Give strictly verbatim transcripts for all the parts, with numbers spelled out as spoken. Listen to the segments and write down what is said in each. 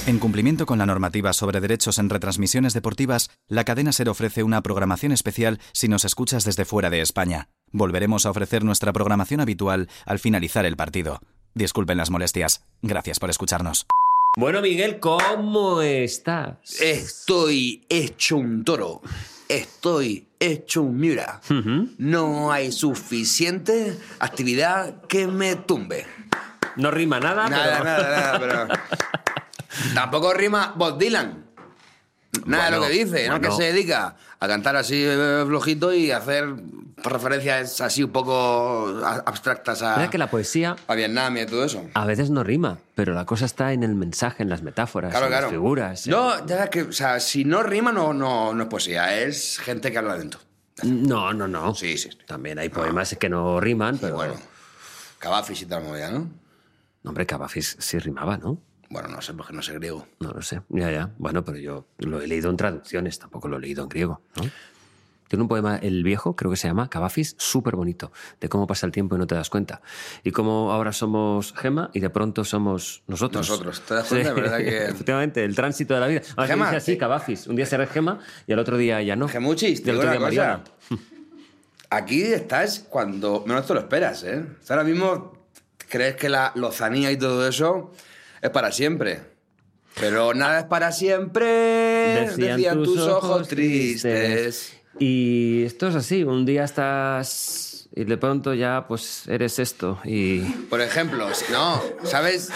En cumplimiento con la normativa sobre derechos en retransmisiones deportivas, la cadena SER ofrece una programación especial si nos escuchas desde fuera de España. Volveremos a ofrecer nuestra programación habitual al finalizar el partido. Disculpen las molestias. Gracias por escucharnos. Bueno, Miguel, ¿cómo estás? Estoy hecho un toro. Estoy hecho un miura. Uh-huh. No hay suficiente actividad que me tumbe. No rima nada, Nada, pero... nada, nada, pero... Tampoco rima Bob Dylan. Nada Bueno, de lo que dice, ¿no? bueno. Que se dedica a cantar así eh, flojito y hacer referencias así un poco a- abstractas a, Mira que la poesía a Vietnam y todo eso. a veces no rima, pero la cosa está en el mensaje, en las metáforas, Claro, en claro. las figuras. No, ya que, o sea, si no rima no, no, no es poesía, es gente que habla lento. No, no, no. Sí, sí, sí. También hay poemas que no riman, Y pero... bueno, Cavafis y tal movida, ¿no? No, hombre, Cavafis sí rimaba, ¿no? Bueno, no sé, porque no sé griego. No lo sé. Ya, ya. Bueno, pero yo lo he leído en traducciones, tampoco lo he leído en griego, ¿no? Tiene un poema, El Viejo, creo que se llama, Cavafis, súper bonito, de cómo pasa el tiempo y no te das cuenta. Y cómo ahora somos Gema y de pronto somos nosotros. Nosotros, ¿te das cuenta? Sí. ¿Verdad que...? Efectivamente, el tránsito de la vida. Ahora se Gema, dice así, eh. Cavafis. Un día será Gema y al otro día ya no. Gemuchis, Y te al digo otro una día cosa. Mariana. Aquí estás cuando menos te lo esperas, ¿eh? O sea, ahora mismo crees que la lozanía y todo eso es para siempre. Pero nada es para siempre, decían, tus ojos tristes. Y esto es así, un día estás y de pronto ya pues eres esto y... Por ejemplo, si no, ¿sabes?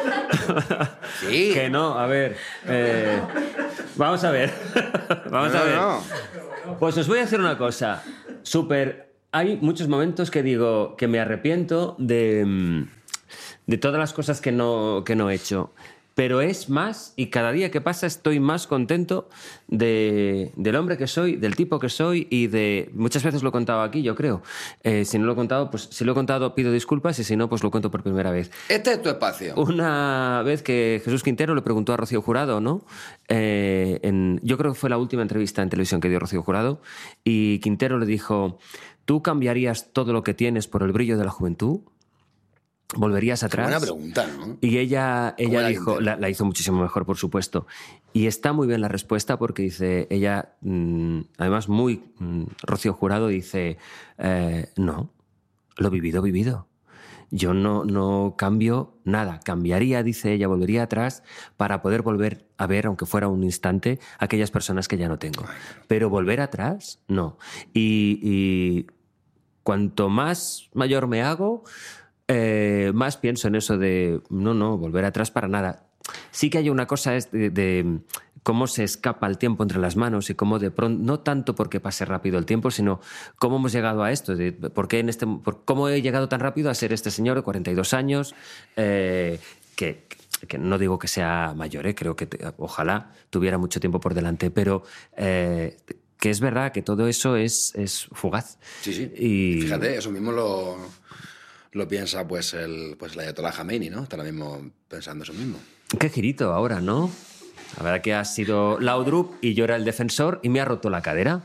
Sí. Que no, a ver, eh, vamos a ver, vamos No, a ver. no, Pues os voy a hacer una cosa, súper... Hay muchos momentos que digo que me arrepiento de, mm, de todas las cosas que no, que no he hecho. Pero es más, y cada día que pasa estoy más contento de, del hombre que soy, del tipo que soy y de... Muchas veces lo he contado aquí, yo creo. Eh, si no lo he contado, pues si lo he contado pido disculpas y si no, pues lo cuento por primera vez. Este es tu espacio. Una vez que Jesús Quintero le preguntó a Rocío Jurado, ¿no? Eh, en, yo creo que fue la última entrevista en televisión que dio Rocío Jurado y Quintero le dijo, ¿tú cambiarías todo lo que tienes por el brillo de la juventud? ¿Volverías atrás? Buena pregunta, ¿no? Y ella, ella era dijo, Quintero? la, la hizo muchísimo mejor, por supuesto. Y está muy bien la respuesta porque dice, ella, mmm, además muy mmm, Rocío Jurado, dice, eh, no, lo vivido, vivido. Yo no, no cambio nada. Cambiaría, dice ella, volvería atrás para poder volver a ver, aunque fuera un instante, aquellas personas que ya no tengo. Pero volver atrás, no. Y, y cuanto más mayor me hago... Eh, más pienso en eso de no, no, volver atrás para nada. Sí que hay una cosa es de, de cómo se escapa el tiempo entre las manos y cómo de pronto, no tanto porque pase rápido el tiempo, sino cómo hemos llegado a esto, de por qué en este, por cómo he llegado tan rápido a ser este señor de cuarenta y dos años, eh, que, que no digo que sea mayor, eh, creo que te, ojalá tuviera mucho tiempo por delante, pero... Eh, que es verdad que todo eso es, es fugaz. Sí, sí. Y... Fíjate, eso mismo lo, lo piensa pues el pues el Ayatollah Khomeini, ¿no? Está ahora mismo pensando eso mismo. Qué girito ahora, ¿no? La verdad que ha sido Laudrup y yo era el defensor y me ha roto la cadera.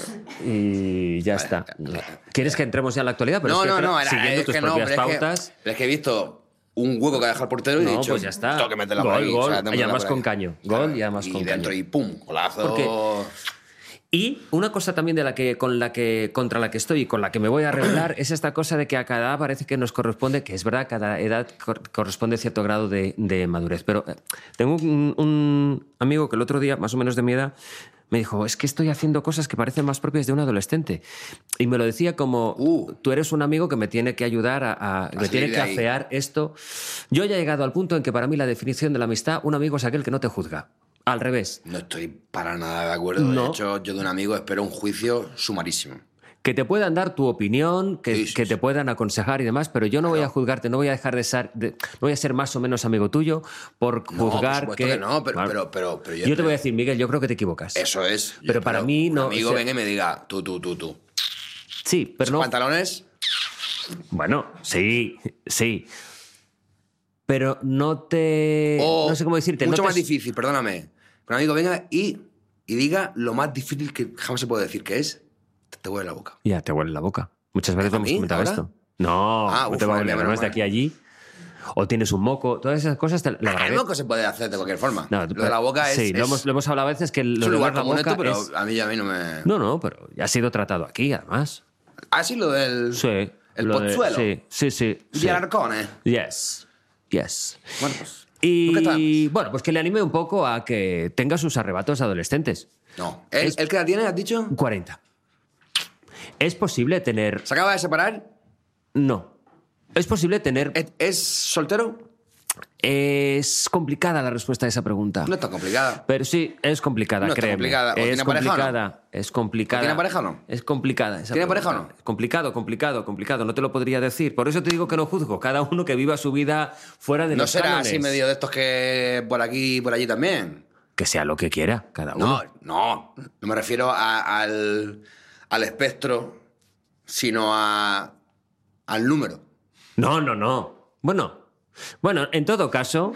Y ya está. ¿Quieres que entremos ya en la actualidad? Pero no, es que, no, claro, no, era, siguiendo es tus que no, propias pero es que- pautas... pero es que he visto un hueco que ha dejado el portero y he No, dicho, pues ya está. tengo que meterla Gol, por ahí. gol. o sea, tengo que Y además meterla por con ahí. caño. Gol y además con dentro caño. y pum, golazo. Porque- Y una cosa también de la que, con la que, contra la que estoy y con la que me voy a rebelar es esta cosa de que a cada edad parece que nos corresponde, que es verdad, cada edad cor- corresponde cierto grado de, de madurez. Pero eh, tengo un, un amigo que el otro día, más o menos de mi edad, me dijo, es que estoy haciendo cosas que parecen más propias de un adolescente. Y me lo decía como, Uh. tú eres un amigo que me tiene que ayudar a... a- me salir tiene de que ahí. afear esto. Yo ya he llegado al punto en que para mí la definición de la amistad, un amigo es aquel que no te juzga. Al revés. No estoy para nada de acuerdo. No. De hecho, yo de un amigo espero un juicio sumarísimo. Que te puedan dar tu opinión, que, Sí, sí, que sí. te puedan aconsejar y demás, pero yo no voy a juzgarte, no voy a dejar de ser, de- no voy a ser más o menos amigo tuyo por No, juzgar por supuesto que no, pero- Bueno, pero- pero- pero yo- yo te voy a decir, Miguel, yo creo que te equivocas. Eso es. Yo Pero para espero mí no- Un amigo o sea- venga y me diga, tú, tú, tú, tú. Sí, pero ¿Esos no... pantalones? Bueno, sí, sí. Pero no te... O no sé cómo decirte. Mucho no más te- difícil, perdóname. Que un amigo venga y, y diga lo más difícil que jamás se puede decir, que es, te, te huele la boca. Ya, te huele la boca. Muchas veces ¿A hemos mí, comentado ahora? esto. No, Ah, no uf, te va a madre oler, mía, no es de menos aquí a allí. O tienes un moco, todas esas cosas. Te, la El bragueta- moco se puede hacer de cualquier forma. No, lo de la boca es... Sí, lo, es- hemos, lo hemos hablado a veces que es lo un de lugar la común boca esto, pero es- a mí, a mí no me... No, no, pero ya ha sido tratado aquí, además. Ah, sí, lo del... Sí. El lo de- Pozuelo. Sí, sí, sí. Y sí. el Arcone. Yes, yes. Bueno, pues... Y ¿Qué tal? bueno, pues que le anime un poco a que tenga sus arrebatos adolescentes. No. ¿El, Es- ¿El que la tiene, has dicho? cuarenta. ¿Es posible tener...? ¿Se acaba de separar? No. ¿Es posible tener...? ¿Es, es soltero? Es complicada la respuesta a esa pregunta. No es tan complicada. Pero sí, es complicada, No está créeme. complicada. ¿O Es tiene pareja o no? complicada, es complicada. ¿O tiene pareja o no? Es complicada esa ¿Tiene pregunta. pareja o no? Complicado, complicado, complicado. No te lo podría decir. Por eso te digo que no juzgo. Cada uno que viva su vida fuera de ¿No los será cánones. así medio de estos que por aquí y por allí también? Que sea lo que quiera, cada uno. No, no. No me refiero a- al, al espectro, sino a, al número. No, no, no. Bueno, bueno, en todo caso,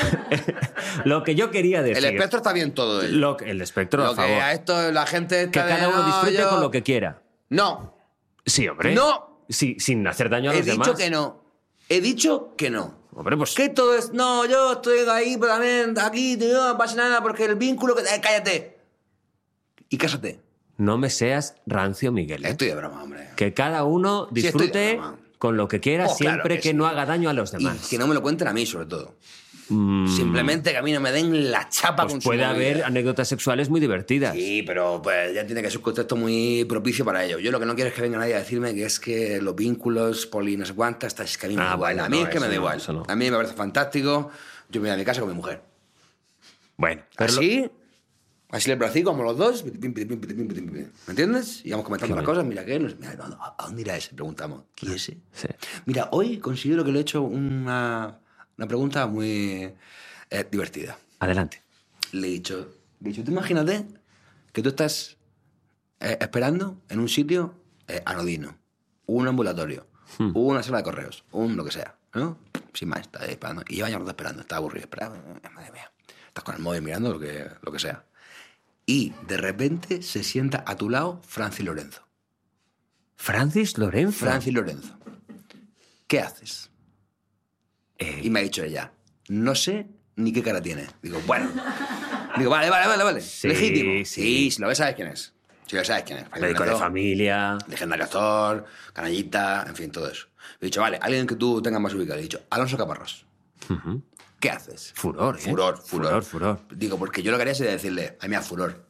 lo que yo quería decir... El espectro está bien todo ello. Lo que- el espectro Lo a que favor. a esto la gente Que está de, cada uno "No, disfrute yo-". con lo que quiera. No, Sí, hombre. No. Sí, sin hacer daño a he los dicho demás. que no. He dicho que no. Hombre, pues... Que todo es... No, yo estoy ahí, pero también aquí, tío, no pasa nada porque el vínculo que... Eh, cállate. Y cásate. No me seas rancio, Miguel. ¿eh? Estoy de broma, hombre. Que cada uno Sí, estoy de disfrute broma. con lo que quiera, Oh, claro siempre que que, sí. no haga daño a los Y demás. que no me lo cuenten a mí, sobre todo. Mm, Simplemente que a mí no me den la chapa pues con su puede movida. haber anécdotas sexuales muy divertidas. Sí, pero pues ya tiene que ser un contexto muy propicio para ello. Yo lo que no quiero es que venga nadie a decirme que es que los vínculos, poli, no sé cuántas, es que a mí me Ah, da igual. bueno, a mí no, es que me eso da no, igual. eso no. A mí me parece fantástico. Yo me voy a mi casa con mi mujer. Bueno, pero lo- Así, así el bracico, como los dos. pim, pim, pim, pim, pim, pim, pim. ¿Me entiendes? Y vamos comentando Qué las bueno. cosas. Mira, ¿qué? No sé, mira, ¿a a dónde irá ese? Preguntamos. ¿Quién es ese? Sí. Mira, hoy considero que le he hecho una, una pregunta muy eh, divertida. Adelante. Le he dicho, le he dicho, tú imagínate que tú estás eh, esperando en un sitio eh, anodino, un ambulatorio, Hmm. una sala de correos, un lo que sea, ¿no? Sin más, estás ahí esperando. Y lleva ya rato esperando, estás aburrido, esperando, madre mía. Estás con el móvil mirando lo que, lo que sea. Y de repente se sienta a tu lado Francis Lorenzo. Francis Lorenzo. Francis Lorenzo. ¿Qué haces? Eh, Y me ha dicho ella, no sé ni qué cara tiene. Digo, bueno. Digo, vale, vale, vale, vale. Sí, Legítimo. sí. Sí, si lo ves, sabes quién es. Si lo sabes quién es. médico de familia. Legendario actor, canallita, en fin, todo eso. He dicho, vale, alguien que tú tengas más ubicado. He dicho, Alonso Caparrós. Ujú. ¿Qué haces? Furor, ¿eh? Furor, furor. Furor, furor. Digo, porque yo lo que haría sería decirle, ay, mía, furor.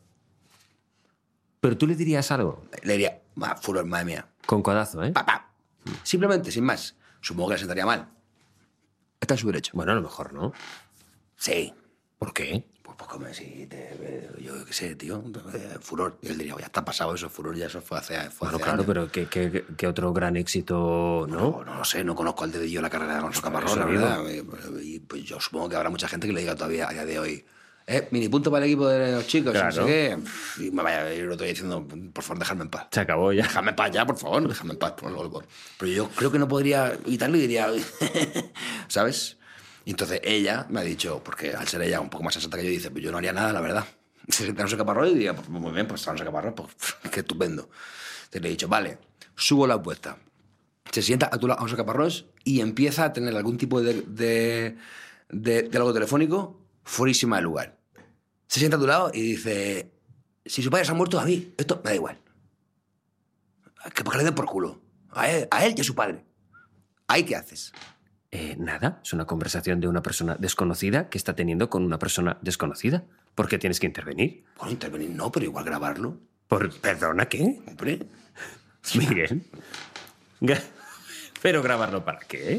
Pero tú le dirías algo Le diría, va, furor, madre mía. con codazo, ¿eh? Pa, pa. Simplemente, sin más. Supongo que le sentaría mal. Está en su derecho. Bueno, a lo mejor no. Sí. ¿Por qué? Pues, pues como si te, yo qué sé, tío, eh, furor. Y él diría, ya está pasado eso, furor, ya eso fue hace, fue Bueno, hace claro, años. pero ¿qué, qué, qué otro gran éxito, no? No, no lo sé, no conozco al dedillo la carrera de Alonso Caparrós, eso la digo. verdad. Y, y, pues yo supongo que habrá mucha gente que le diga todavía a día de hoy, eh, mini punto para el equipo de los chicos, Claro. no sé qué. Y me vaya, yo lo estoy diciendo, por favor, dejadme en paz. Se acabó ya. Déjame en paz ya, por favor, déjame en paz. Por favor. Pero yo creo que no podría evitarlo y diría, ¿sabes? Y entonces ella me ha dicho, porque al ser ella un poco más sensata que yo, dice, pues yo no haría nada, la verdad. Se sienta Alonso Caparrós y diría, pues muy bien, pues Alonso Caparrós, pues qué estupendo. Entonces le he dicho, vale, subo la apuesta. Se sienta a tu lado Alonso Caparrós y empieza a tener algún tipo de, de, de diálogo telefónico fuerísima del lugar. Se sienta a tu lado y dice, si su padre se ha muerto, a mí, esto me da igual. Que porque le den por culo. A él, a él y a su padre. ¿Ahí qué haces? Eh, nada, es una conversación de una persona desconocida que está teniendo con una persona desconocida. ¿Por qué tienes que intervenir? Bueno, intervenir no, pero igual grabarlo. ¿Por, ¿Perdona qué? Hombre. Miguel. Gra- ¿Pero grabarlo para qué?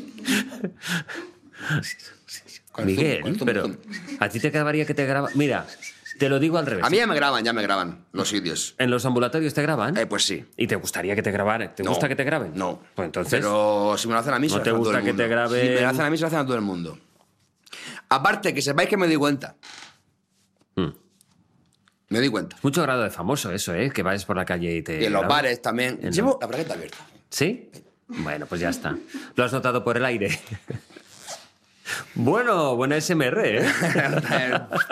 Con el Miguel, zoom, con el zoom, pero zoom. a ti te acabaría que te graba. Mira, te lo digo al revés. A mí ya me graban, ya me graban los sitios. ¿En los ambulatorios te graban? Eh, pues sí. ¿Y te gustaría que te grabaran? ¿Te No, gusta que te graben? No. Pues entonces. Pero si me lo hacen a mí, se ¿No lo te hacen a todo gusta el que mundo. te graben? Si me lo hacen a mí, se lo hacen a todo el mundo. Aparte, que sepáis que me di cuenta. Hmm. Me di cuenta. Mucho grado de famoso eso, ¿eh? Que vayas por la calle y te. Y en los graban. bares también. En Llevo la bragueta abierta. ¿Sí? Bueno, pues ya está. Lo has notado por el aire. Bueno, buena S M R, ¿eh?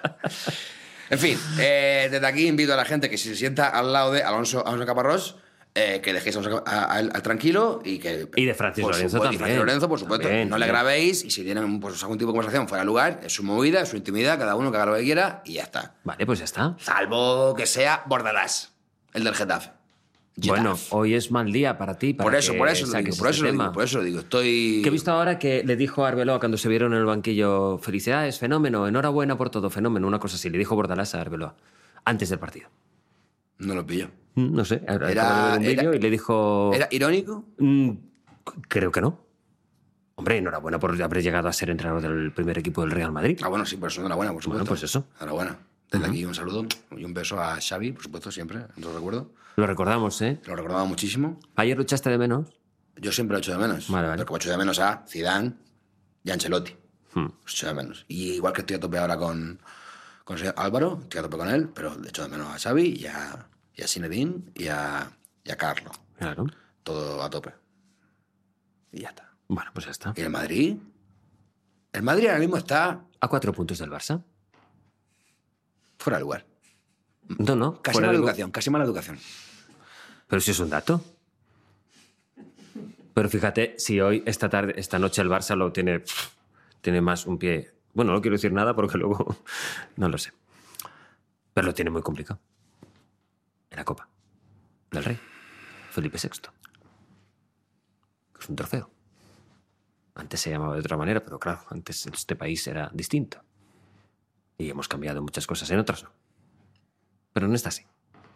En fin, eh, desde aquí invito a la gente que si se sienta al lado de Alonso, Alonso Caparrós, eh, que dejéis a, a, al tranquilo y que... Y de Francis Lorenzo supuesto, también. Y Francis Lorenzo, por supuesto. También, no le también. grabéis y si tienen pues, algún tipo de conversación fuera de lugar, es su movida, es su intimidad, cada uno que haga lo que quiera y ya está. Vale, pues ya está. Salvo que sea Bordalás, el del Getafe. Getafe. Bueno, hoy es mal día para ti. Para por eso, que por eso lo saques digo, por este eso lo tema. digo, por eso lo digo. Estoy... Que he visto ahora que le dijo a Arbeloa cuando se vieron en el banquillo, felicidades, fenómeno, enhorabuena por todo, fenómeno, una cosa así. Le dijo Bordalás a Arbeloa, antes del partido. No lo pillo. Mm, No sé, Era- acabo de ver un vídeo era- y le dijo... ¿Era irónico? Mm, creo que no. Hombre, enhorabuena por haber llegado a ser entrenador del primer equipo del Real Madrid. Ah, bueno, sí, por eso enhorabuena, por supuesto. Bueno, pues eso. Enhorabuena. Desde aquí un saludo y un beso a Xavi, por supuesto, siempre, no lo recuerdo. Lo recordamos, ¿eh? Lo recordaba muchísimo. Ayer lo echaste de menos. Yo siempre lo echo de menos. Vale, vale. Pero como echo de menos a Zidane y a Ancelotti. Hmm. Los echo de menos. Y igual que estoy a tope ahora con, con el señor Álvaro, estoy a tope con él, pero le echo de menos a Xavi y a, y a Zinedine y a, y a Carlo. Claro. Todo a tope. Y ya está. Bueno, pues ya está. ¿Y el Madrid? El Madrid ahora mismo está A cuatro puntos del Barça. fuera de lugar. No, no. Casi fuera mala de lu- educación, casi mala educación. Pero si es un dato. Pero fíjate, si hoy, esta tarde, esta noche el Barça lo tiene, tiene más un pie... Bueno, no quiero decir nada porque luego... No lo sé. Pero lo tiene muy complicado. En la Copa del Rey. Felipe sexto. Es un trofeo. Antes se llamaba de otra manera, pero claro, antes este país era distinto. Y hemos cambiado muchas cosas, en otras no. Pero no está así.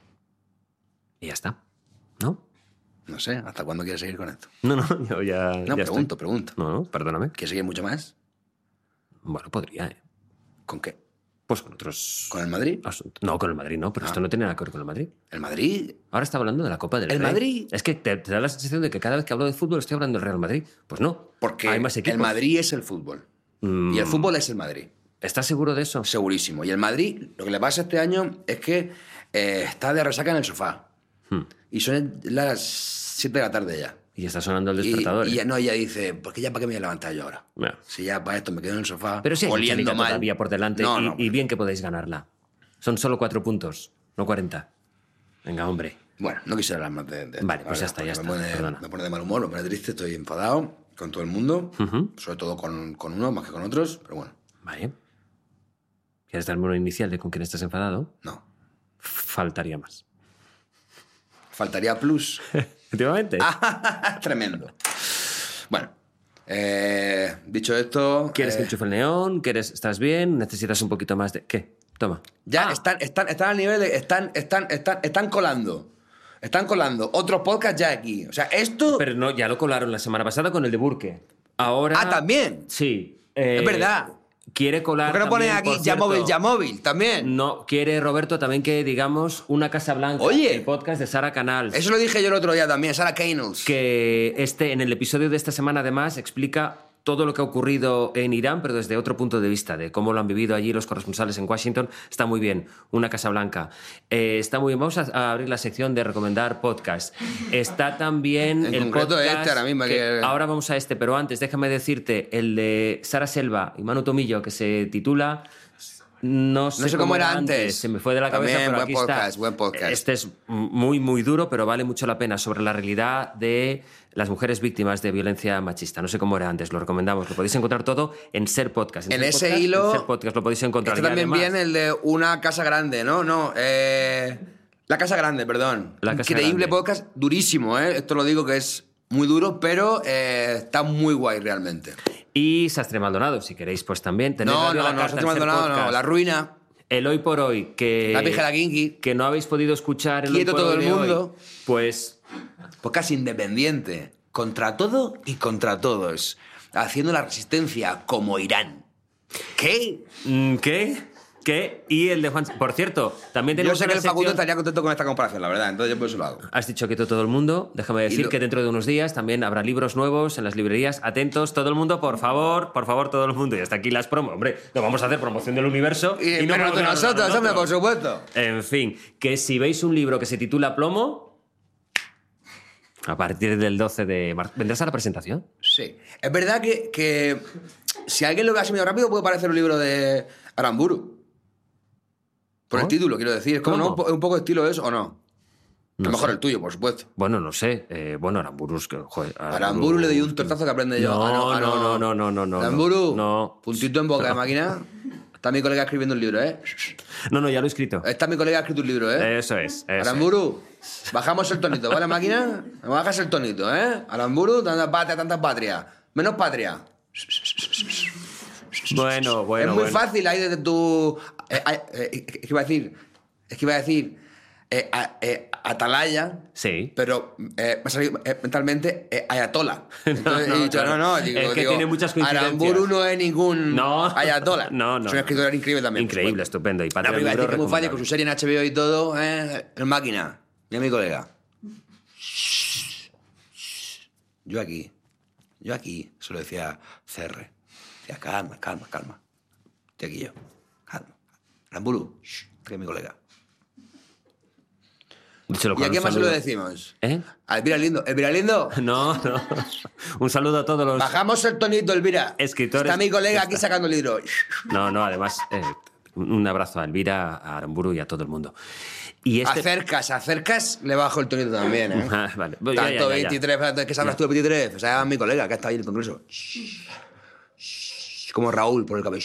Y ya está. ¿No? No sé, ¿hasta cuándo quieres seguir con esto? No, no, yo ya. No, ya pregunto, estoy. pregunto. No, no, perdóname. ¿Quieres seguir mucho más? Bueno, podría, ¿eh? ¿Con qué? Pues con otros. ¿Con el Madrid? asuntos. No, con el Madrid no, pero Ah. esto no tiene nada que ver con el Madrid. ¿El Madrid? Ahora está hablando de la Copa del ¿El Rey. Madrid? Es que te, te da la sensación de que cada vez que hablo de fútbol estoy hablando del Real Madrid. Pues no. Porque hay más equipos. el Madrid es el fútbol. Mm. Y el fútbol es el Madrid. ¿Estás seguro de eso? Segurísimo. Y el Madrid, lo que le pasa este año es que eh, está de resaca en el sofá. Hmm. Y son las siete de la tarde ya. Y está sonando el Y, despertador. y ¿eh? ya, no, ella dice, ¿por qué ya para qué me voy a levantar yo ahora? Bueno. Si ya para esto me quedo en el sofá Pero sí hay mucha oliendo liga mal. todavía por delante No, y, no. y bien que podéis ganarla. Son solo cuatro puntos, no cuarenta. Venga, hombre. Bueno, no quisiera hablar más de, de esto, Vale, la pues ya verdad, está, ya porque está, Me perdona. pone, me pone de mal humor, me pone triste, estoy enfadado con todo el mundo, Ujú. sobre todo con, con uno más que con otros, pero bueno, Vale. ¿Quieres darme una inicial de con quién estás enfadado? no. Faltaría más. Faltaría plus. Efectivamente. Ah. Tremendo. Bueno, eh, dicho esto... ¿Quieres que eh, enchufe el neón? ¿Quieres, ¿Estás bien? ¿Necesitas un poquito más de...? ¿Qué? Toma. ya Ah, están, están, están al nivel de... Están, están, están, están colando. Están colando otros podcasts ya aquí. O sea, esto... Pero no, ya lo colaron la semana pasada con el de Burke. Ahora... Ah, ¿también? Sí. eh, Es verdad. Quiere colar ¿Por qué no pones también, aquí por ya cierto, móvil, ya móvil también? No, quiere Roberto también que digamos Una Casa Blanca. Oye. El podcast de Sara Canals. Eso lo dije yo el otro día también, Sarah Canals. Que este, en el episodio de esta semana, además, explica todo lo que ha ocurrido en Irán, pero desde otro punto de vista, de cómo lo han vivido allí los corresponsales en Washington. Está muy bien. Una Casa Blanca. Eh, está muy bien. Vamos a, a abrir la sección de recomendar podcast. Está también En el concreto podcast... este ahora mismo, que- que- Ahora vamos a este, pero antes déjame decirte el de Sara Selva y Manu Tomillo, que se titula... No sé, No sé cómo era antes. Se me fue de la cabeza, También, pero buen aquí podcast, está. buen podcast. Este es muy, muy duro, pero vale mucho la pena, sobre la realidad de las mujeres víctimas de violencia machista. No sé cómo era antes, lo recomendamos. Lo podéis encontrar todo en Ser Podcast. En Ser ese Podcast, hilo- En Ser Podcast lo podéis encontrar. Este Y también además, viene el de Una Casa Grande, ¿no? No, eh... La Casa Grande, perdón. La Casa Increíble Grande. podcast, durísimo, ¿eh? Esto lo digo que es muy duro, pero eh, está muy guay realmente. Y Sastre Maldonado, si queréis, pues también. Tenéis No, Radio no, La no, Carta no en estoy Ser abandonado, no. Podcast. La Ruina, El Hoy por Hoy, que, La Pija la Kinky, que no habéis podido escuchar el Quieto Hoy por todo Hoy el de hoy, mundo. pues podcast independiente, contra todo y contra todos, haciendo la resistencia como Irán. ¿Qué? mm, ¿qué? ¿Qué? Y el de Juan... Por cierto, también Yo tenemos sé que una el Facundo sección- estaría contento con esta comparación, la verdad, entonces yo por eso lo hago. Has dicho que todo el mundo. Déjame decir lo- que dentro de unos días también habrá libros nuevos en las librerías. Atentos, todo el mundo, por favor, por favor, todo el mundo. Y hasta aquí las promos. Hombre, no vamos a hacer promoción del universo. Y, no pero promocionar de a nosotros, hombre, por supuesto. En fin, que si veis un libro que se titula Plomo, a partir del doce de marzo. ¿Vendrás a la presentación? Sí. Es verdad que, que si alguien lo ve así medio rápido puede parecer un libro de Aramburu. Por el ¿Oh? título, quiero decir. Es como, ¿Cómo? ¿no? Un po- un poco de estilo eso, ¿o no? No mejor sé. el tuyo, por supuesto. Bueno, no sé. Eh, bueno, Aramburu es que... Joder, A Aramburu le doy un tortazo que aprende yo. No, Ah, no, ah, no, no, no, no, no, no. Aramburu, No. puntito en boca de máquina. Está mi colega escribiendo un libro, ¿eh? No, no, ya lo he escrito. Está mi colega escrito un libro, ¿eh? Eso es. Eso Aramburu, bajamos el tonito, ¿vale, máquina? Me bajas el tonito, ¿eh? Aramburu, tanta patria, tanta patria. Menos patria. es. Bueno, bueno, es muy bueno. fácil ahí desde tu... Eh, eh, eh, es que iba a decir... Es que iba a decir... Eh, a- eh, atalaya, Sí. pero eh, me ha salido eh, mentalmente eh, ayatola. Entonces no, he dicho, claro. no, no, digo, Es que digo, tiene muchas coincidencias. Aramburu no es ningún No. ayatola. No, no. Es un escritor increíble también. por Increíble, supuesto. estupendo. Y No, Patria pero iba a Libro decir que es muy fácil con recomendable. su serie en H B O y todo, eh, en máquina. Mira mi colega. Yo aquí, yo aquí, se lo decía C R. Decía, calma, calma, calma. Estoy aquí yo. Calma. Aramburu, shh, que es mi colega. Díselo ¿Y con a un quién más se lo saludo. decimos? ¿Eh? A Elvira Lindo. ¿Elvira Lindo? No, no. Un saludo a todos los... Bajamos el tonito, Elvira. Escritores- Está mi colega aquí Está. sacando el libro. No, no, además, eh, un abrazo a Elvira, a Aramburu y a todo el mundo. Y este... Acercas, acercas, le bajo el tonito también, ¿eh? Ah, vale. Ya, ya, Tanto ya, ya. veintitrés, ¿qué sabrás tú de veintitrés? O sea, mi colega que está ahí en el congreso. Como Raúl por el cabello.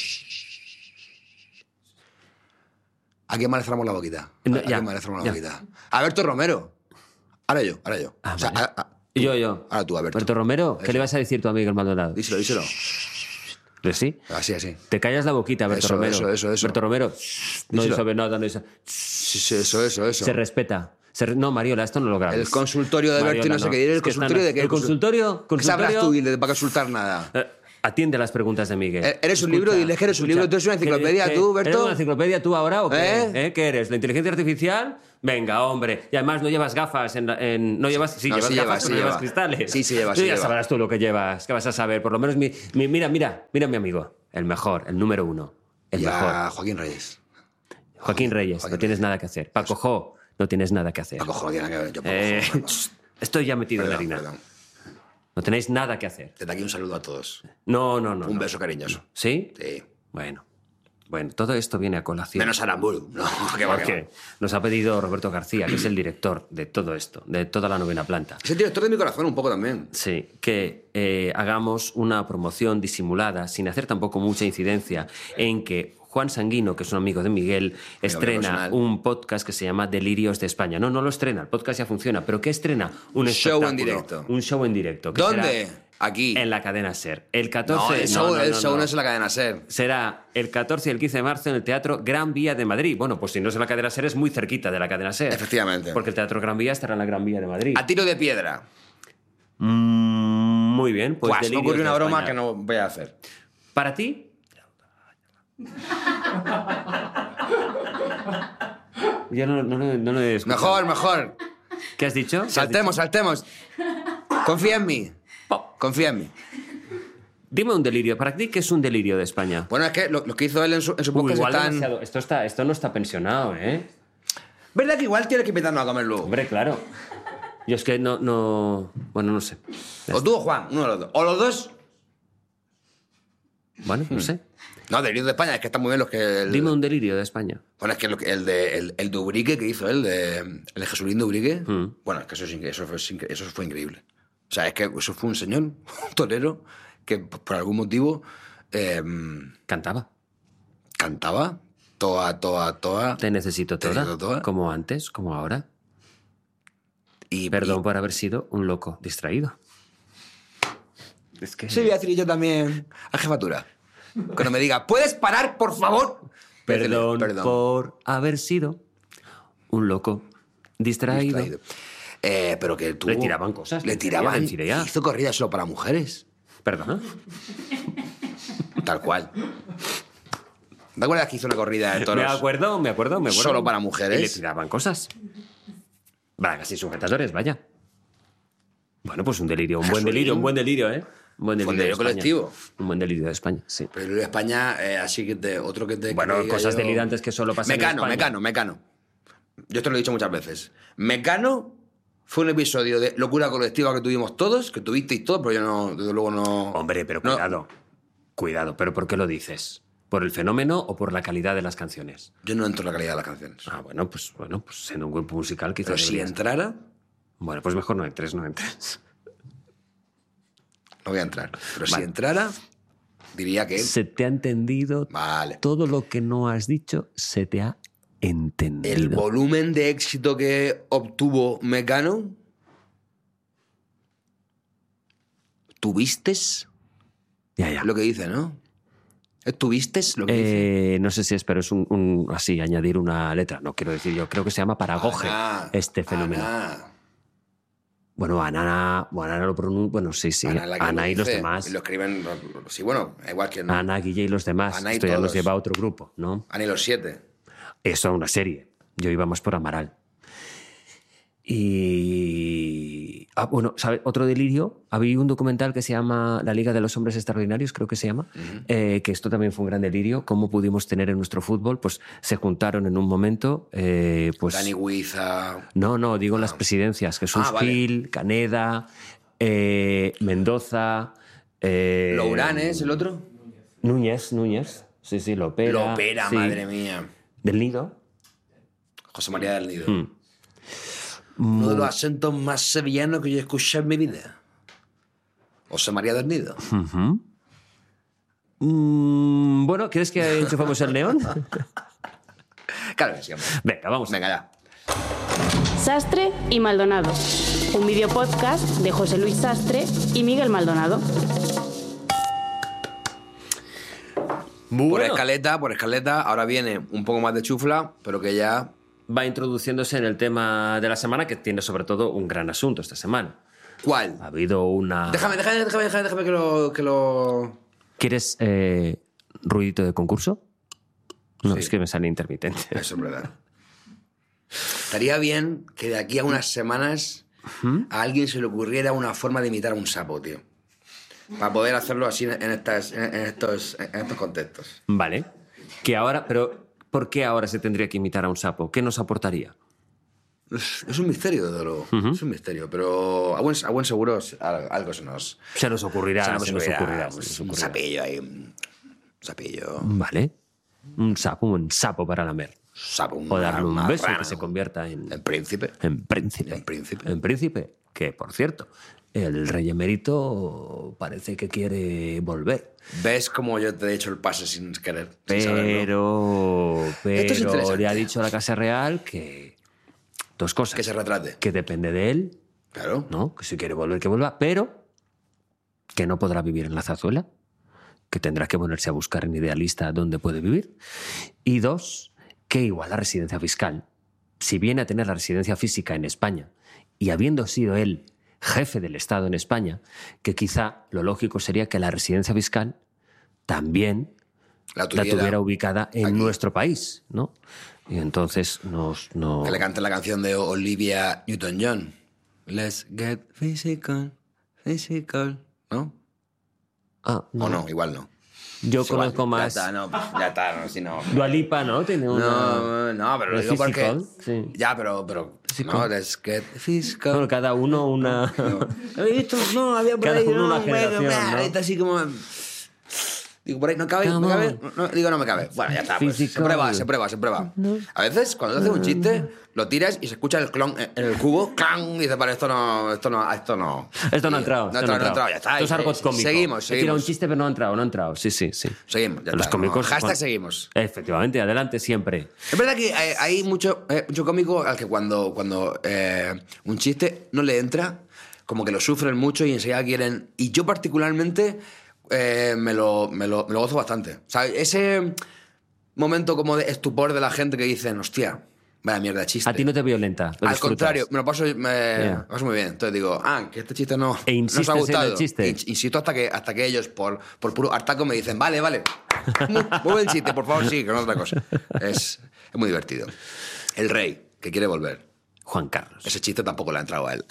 ¿A quién más le cerramos la boquita? No, ¿A ya, quién más le cerramos la ya. boquita? Alberto Romero. Ahora yo, ahora yo. Ah, O sea, vale. a- a- Yo, yo. Ahora tú, Alberto. Alberto Romero, ¿qué Eso. le vas a decir tú a Miguel Maldonado? díselo, díselo. ¿Pues sí? Así, así. Te callas la boquita, Alberto Eso, Romero. eso, eso, eso. Alberto Romero, no Díselo. sabe nada, no dice- Sí, sí, eso, eso, eso. se respeta. Se re- No, Mariola, esto no lo grabes. El consultorio de Alberto y no Mariola, sé qué. ¿Y el Es que esta consultorio no- de qué? ¿El consultorio? ¿Qué sabrás consultorio tú de- para consultar nada? Eh, Atiende las preguntas de Miguel. Eh, eres un libro, diles que eres un libro, tú eres una enciclopedia, ¿Qué- tú, qué- Berto. ¿Eres una enciclopedia tú ahora o qué? ¿Eh? ¿Eh? ¿Qué eres? ¿La inteligencia artificial? Venga, hombre. Y además no llevas gafas en... la- en- no llevas... Sí, No, llevas sí gafas, lleva, pero sí no llevas lleva. cristales. Sí, sí lleva, Tú sí ya lleva. sabrás tú lo que llevas. ¿Qué vas a saber? Por lo menos mi, mi- mira, mira, mira mi amigo. El mejor, el número uno. El Y a mejor. Joaquín Reyes. Joaquín Reyes, Joaquín no tienes Reyes. nada que hacer. Paco Jo, no tienes nada que hacer. Paco Jo, no tiene nada que ver. Yo, Paco Eh, Jo, perdón. estoy ya metido en Perdón, harina. perdón. No tenéis nada que hacer. Desde aquí un saludo a todos. No, no, no. Un no. beso cariñoso. ¿Sí? Sí. Bueno. Bueno, todo esto viene a colación. Menos Aramburu. No, que va, que va. Porque nos ha pedido Roberto García, que es el director de todo esto, de toda la novena planta. Es el director de mi corazón un poco también. Sí, que eh, hagamos una promoción disimulada, sin hacer tampoco mucha incidencia, en que Juan Sanguino, que es un amigo de Miguel, estrena personal. un podcast que se llama Delirios de España. No, no lo estrena, el podcast ya funciona, pero ¿qué estrena? Un Show en espectáculo, directo. Un show en directo. que ¿Dónde? será Aquí. En la cadena SER. El No, catorce... el show, el show no es en la cadena SER. Será el catorce y el quince de marzo en el Teatro Gran Vía de Madrid. Bueno, pues si no es en la cadena SER, es muy cerquita de la cadena SER. Efectivamente. Porque el Teatro Gran Vía estará en la Gran Vía de Madrid. A tiro de piedra. Mm, muy bien, pues Pues me Delirios ocurrió de una broma España. que no voy a hacer. ¿Para ti? Yo no, no, no, no lo he escuchado. Mejor, mejor. ¿Qué has dicho? ¿Qué has Saltemos, saltemos. Confía en mí. dicho? Confía en mí. Dime un delirio. ¿Para ti qué es un delirio de España? Bueno, es que lo, lo que hizo él en su, en su Uy, podcast igual están... demasiado. Esto, está, esto no está pensionado, ¿eh? ¿Verdad que igual tienes que invitarnos a comer luego? Hombre, claro. Yo es que no... no... Bueno, no sé. Ya O está. tú o Juan, uno de los dos. O los dos. Bueno, no sé. No, Delirios de España, es que están muy bien los que... El, Dime un delirio de España. Bueno, es que, lo que- el de, el, el de Ubrique que hizo él, de, el de Jesulín de Ubrique, Mm. bueno, es que eso, es incre- eso, fue, incre- eso fue increíble. O sea, es que eso fue un señor, un torero, que p- por algún motivo eh, Cantaba. cantaba toda, toda, toda. Te necesito Te toda. necesito toda. Como antes, como ahora. Y, Perdón y- por haber sido un loco distraído. Es que... Sí, voy a decir yo también a jefatura. Cuando me diga, ¿puedes parar, por favor? Voy a decirle, Perdón, perdón. por haber sido un loco distraído. Distraído. Eh, pero que tú... Le tiraban cosas, Le le tiraban. tiraban, le Hizo corridas solo para mujeres. Perdón. Tal cual. ¿Te acuerdas que hizo una corrida de toros? Me acuerdo, me acuerdo, me acuerdo. Solo para mujeres. Y le tiraban cosas. Bragas y sujetadores, vaya. Bueno, pues un delirio, un buen Jesulín. delirio, un buen delirio, ¿eh? Un buen delirio, Un de delirio España. colectivo. Un buen delirio de España, sí. Pero en España, eh, así que te, otro que te... Bueno, que diga cosas yo- delirantes que solo pasan en Mecano, España. Mecano, Mecano. Yo esto lo he dicho muchas veces. Mecano fue un episodio de locura colectiva que tuvimos todos, que tuvisteis todos, pero yo no, desde luego no... Hombre, pero no- cuidado. Cuidado, ¿pero por qué lo dices? ¿Por el fenómeno o por la calidad de las canciones? Yo no entro en la calidad de las canciones. Ah, bueno, pues, bueno, pues siendo un grupo musical quizás... Pero si deberías. entrara, Bueno, pues mejor no entres, no entres. no voy a entrar. Pero Vale. si entrara, diría que... Se te ha entendido. Vale. Todo lo que no has dicho se te ha entendido. El volumen de éxito que obtuvo Mecano, ¿tuviste? Ya, ya. Lo que dice, ¿no? ¿Es ¿Tuviste lo que dice? Eh, no sé si es, pero es un, un- así, añadir una letra. No quiero decir yo. Creo que se llama paragoge Ana, este fenómeno. Ana. Bueno, Ana, bueno, Ana lo pronuncia. Bueno, sí, sí. Ana, la que Ana lo y los dice, demás. Y lo escriben... Sí, bueno, igual que... No. Ana, Guille y los demás. Ana y Esto ya nos todos. lleva a otro grupo, ¿no? Ana y los siete. Eso a una serie. Yo íbamos por Amaral. Y... Ah, bueno, ¿sabe? Otro delirio. Había un documental que se llama La Liga de los Hombres Extraordinarios, creo que se llama, Uh-huh. eh, que esto también fue un gran delirio. ¿Cómo pudimos tener en nuestro fútbol? Pues se juntaron en un momento, eh, pues... Dani Huiza... No, no, digo en las presidencias. Jesús Ah, vale. Gil, Caneda, eh, Mendoza... Eh, Lourán, ¿es el otro? Núñez, Núñez. Sí, sí, Lopera. Lopera, sí. madre mía. Del Nido. José María del Nido. Mm. Uno de los acentos más sevillanos que yo he escuchado en mi vida. José María del Nido. Ujú. Mm, bueno, ¿quieres que enchufamos el neón? Claro que sí, hombre. Venga, vamos. Venga, ya. Sastre y Maldonado, un video podcast de José Luis Sastre y Miguel Maldonado. Por Bueno, escaleta, por escaleta, ahora viene un poco más de chufla, pero que ya... va introduciéndose en el tema de la semana, que tiene sobre todo un gran asunto esta semana. ¿Cuál? Ha habido una... Déjame, déjame, déjame, déjame, déjame que lo... Que lo... ¿Quieres eh, ruidito de concurso? No, Sí. es que me sale intermitente. Eso es verdad. Estaría bien que de aquí a unas semanas a alguien se le ocurriera una forma de imitar a un sapo, tío. Para poder hacerlo así en, estas, en, estos, en estos contextos. Vale. Que ahora, pero ¿por qué ahora se tendría que imitar a un sapo? ¿Qué nos aportaría? Es, es un misterio, desde luego. Es un misterio, pero a buen, a buen seguro algo, algo se nos... Se nos ocurrirá, se nos se nos ocurrirá, ocurrirá, se un, nos un ocurrirá. sapillo ahí, un sapillo, Vale. Un sapo, un sapo para lamer. sapo, un O darle un una beso rana, que se convierta en, en príncipe. en príncipe. En príncipe. En príncipe. Que, por cierto, el rey emérito parece que quiere volver. ¿Ves cómo yo te he hecho el pase sin querer? sin saberlo? Pero, Esto es pero interesante. le ha dicho a la Casa Real que dos cosas. Que se retrate. Que depende de él, Claro. ¿no? Que si quiere volver, que vuelva, pero que no podrá vivir en la Zarzuela, que tendrá que ponerse a buscar en Idealista dónde puede vivir. Y dos, que igual la residencia fiscal, si viene a tener la residencia física en España y habiendo sido él jefe del Estado en España, que quizá lo lógico sería que la residencia fiscal también La la tuviera, tuviera ubicada en aquí. nuestro país, ¿no? Y entonces nos... No... Que le cante la canción de Olivia Newton-John. Let's get physical, physical. ¿No? Ah, no. O no, igual no. Yo Es igual. conozco más... Ya está, no, ya está, no, si no. Dua Lipa, ¿no? Tiene una... No, no, pero lo de digo porque... physical, sí. Ya, pero... pero Physical. no, let's get physical. Bueno, cada uno una... ¿He visto? No, había por Cada ahí... uno no, una bueno, generación, mira, ¿no? está así como... Digo, por ahí, ¿no cabe? ¿No Come cabe? on. No, no, digo, no me cabe. Bueno, ya está, pues, se Physical. prueba, se prueba, se prueba. A veces, cuando haces un chiste, lo tiras y se escucha el clon en el cubo, ¡clang! Y dices, vale, esto no... Esto no... Esto no, Esto no ha Y- entrado. No ha entrado, no ha entrado, ya está. Esto es Y- argot cómico. Seguimos, He tirado un seguimos. chiste, pero no ha entrado, no ha entrado. Sí, sí, sí. Seguimos, ya Los está, cómicos... no. Hashtag bueno, seguimos. Efectivamente, adelante siempre. Es verdad que hay, hay mucho, eh, mucho cómico al que cuando, cuando eh, un chiste no le entra, como que lo sufren mucho y enseguida quieren... Y yo particularmente eh, me, lo, me, lo, me lo gozo bastante. O sea, ese momento como de estupor de la gente que dicen, hostia, vaya mierda de chiste. A ti no te violenta. lo Al disfrutas. contrario, me lo paso, me, Yeah. me paso muy bien. Entonces digo, ah, que este chiste no, E no os insistes ha en el gustado. chiste. In- Insisto hasta que, hasta que ellos, por, por puro hartaco, me dicen, vale, vale, muy, muy buen chiste, por favor, sí, que no es otra cosa. Es, es muy divertido. El rey, que quiere volver. Juan Carlos. Ese chiste tampoco le ha entrado a él.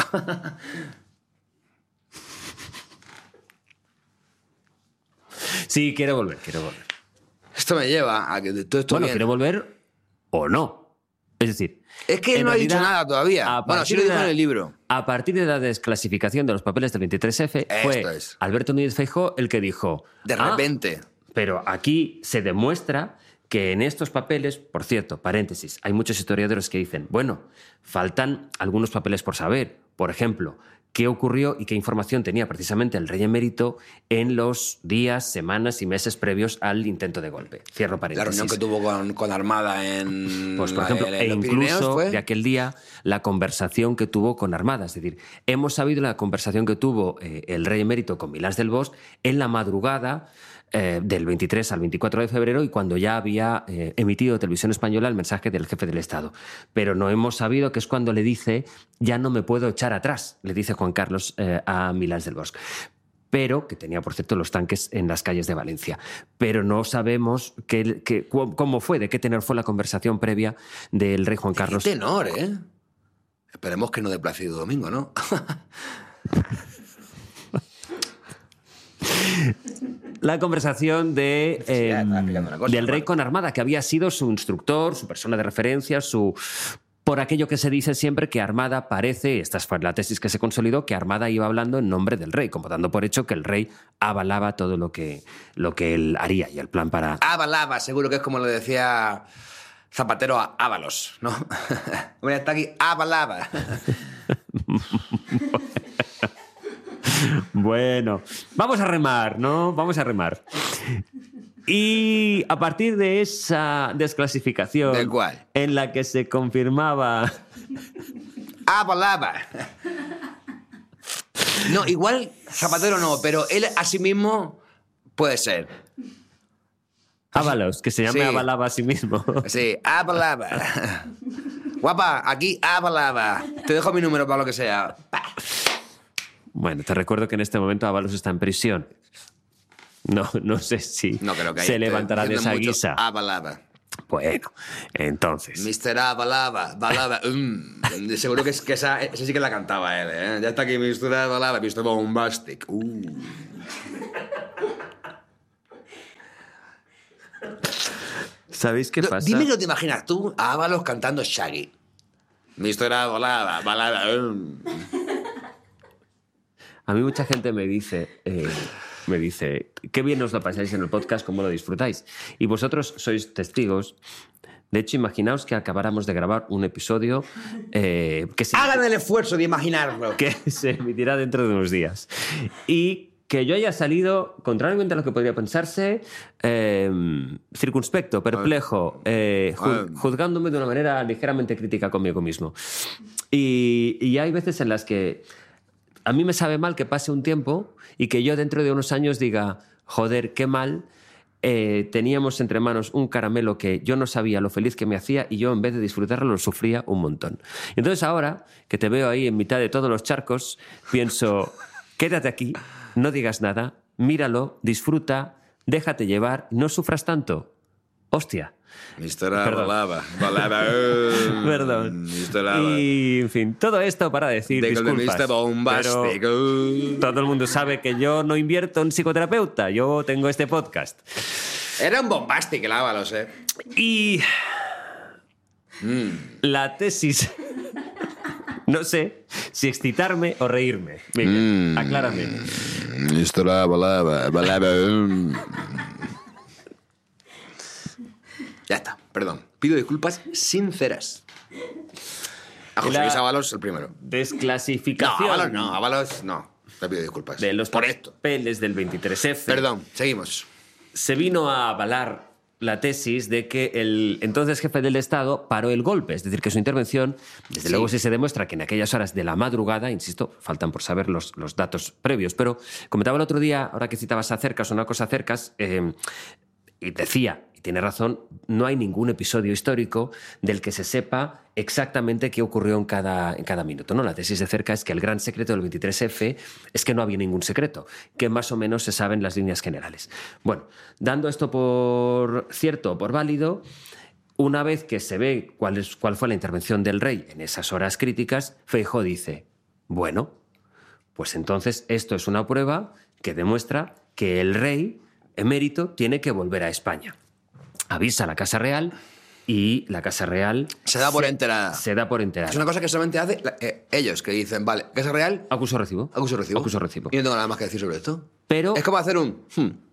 Sí, quiere volver, quiere volver. Esto me lleva a que todo esto Bueno, viene- quiere volver o no. Es decir... Es que él en no ha dicho realidad, nada todavía. a Bueno, sí partir lo de dijo la- en el libro. A partir de la desclasificación de los papeles del veintitrés efe, Esto fue es. Alberto Núñez Feijóo el que dijo... De "Ah, repente. Pero aquí se demuestra que en estos papeles, por cierto, paréntesis, hay muchos historiadores que dicen, bueno, faltan algunos papeles por saber. Por ejemplo, qué ocurrió y qué información tenía precisamente el rey emérito en los días, semanas y meses previos al intento de golpe. Cierro paréntesis. La reunión que tuvo con, con Armada en... Pues, por ejemplo, en, en e los incluso Pirineos, ¿fue? de aquel día la conversación que tuvo con Armada. Es decir, hemos sabido la conversación que tuvo eh, el rey emérito con Milans del Bosch en la madrugada eh, del veintitrés al veinticuatro de febrero y cuando ya había eh, emitido Televisión Española el mensaje del jefe del Estado. Pero no hemos sabido que es cuando le dice ya no me puedo echar atrás, le dice Juan Carlos eh, a Milans del Bosch. Pero, que tenía, por cierto, los tanques en las calles de Valencia. Pero no sabemos qué, qué, cómo fue, de qué tenor fue la conversación previa del rey Juan Carlos. Qué tenor, ¿eh? Esperemos que no de Plácido Domingo, ¿no? La conversación de, Sí, eh, estaba explicando una cosa, del rey vale. con Armada, que había sido su instructor, su persona de referencia, su... Por aquello que se dice siempre que Armada parece, esta fue la tesis que se consolidó, que Armada iba hablando en nombre del rey, como dando por hecho que el rey avalaba todo lo que, lo que él haría y el plan para... Avalaba, seguro que es como lo decía Zapatero a Ábalos, ¿no? Voy a estar aquí, avalaba. Bueno, vamos a remar, ¿no? Vamos a remar. Y a partir de esa desclasificación ¿De cuál? en la que se confirmaba... Avalaba. No, igual Zapatero no, pero él a sí mismo puede ser. Ábalos, que se llame Sí. Avalaba a sí mismo. Sí, avalaba. Guapa, aquí avalaba. Te dejo mi número para lo que sea. Pa. Bueno, te recuerdo que en este momento Ábalos está en prisión. No, no sé si No creo que ahí se esté levantará de diciendo esa mucho guisa. Avalaba. Bueno, entonces... mister Avalaba, balaba. Mm. Seguro que, es, que esa, esa sí que la cantaba él, ¿eh? Ya está aquí mister Avalaba, mister Bombastic. Uh. ¿Sabéis qué No, pasa? dime que no te imaginas tú a Ábalos cantando Shaggy. mister Avalaba, balaba. Mm. A mí mucha gente me dice, eh, me dice, qué bien os lo pasáis en el podcast, cómo lo disfrutáis. Y vosotros sois testigos. De hecho, imaginaos que acabáramos de grabar un episodio eh, que, se, Hagan el esfuerzo de imaginarlo. que se emitirá dentro de unos días. Y que yo haya salido, contrariamente a lo que podría pensarse, eh, circunspecto, perplejo, eh, ju- juzgándome de una manera ligeramente crítica conmigo mismo. Y, y hay veces en las que a mí me sabe mal que pase un tiempo y que yo dentro de unos años diga, joder, qué mal, eh, teníamos entre manos un caramelo que yo no sabía lo feliz que me hacía y yo en vez de disfrutarlo lo sufría un montón. Y entonces ahora que te veo ahí en mitad de todos los charcos, pienso, quédate aquí, no digas nada, míralo, disfruta, déjate llevar, no sufras tanto. Hostia. mister Perdón. Avalaba, balaba. Mm. Perdón. mister Avalaba. Y, en fin, todo esto para decir Digo, de disculpas. mister Bombastic. Pero todo el mundo sabe que yo no invierto en psicoterapeuta. Yo tengo este podcast. Era un Bombastic el Ábalos, ¿eh? Y la tesis... No sé si excitarme o reírme. Miguel, aclárame. mister Avalaba, balaba. Mm. Ya está, perdón. Pido disculpas sinceras. A José La- Luis Ábalos, el primero. No, Desclasificación Ábalos no, Ábalos no. Te pido disculpas. de los por esto. papeles del veintitrés efe. Perdón, seguimos. Se vino a avalar la tesis de que el entonces jefe del Estado paró el golpe, es decir, que su intervención, desde Sí. luego sí se demuestra que en aquellas horas de la madrugada, insisto, faltan por saber los, los datos previos, pero comentaba el otro día, ahora que citabas a Cercas, una cosa Cercas, eh, y decía, y tiene razón, no hay ningún episodio histórico del que se sepa exactamente qué ocurrió en cada, en cada minuto, ¿no? La tesis de Cerca es que el gran secreto del veintitrés efe es que no había ningún secreto, que más o menos se saben las líneas generales. Bueno, dando esto por cierto o por válido, una vez que se ve cuál, es, cuál fue la intervención del rey en esas horas críticas, Feijóo dice, bueno, pues entonces esto es una prueba que demuestra que el rey emérito tiene que volver a España. Avisa a la Casa Real y la Casa Real... Se da por enterada. Se da por enterada. Es una cosa que solamente hace la- eh, ellos, que dicen, vale, Casa Real, Acuso recibo. acuso recibo. Acuso recibo. Y no tengo nada más que decir sobre esto. Pero... Es como hacer un... hmm.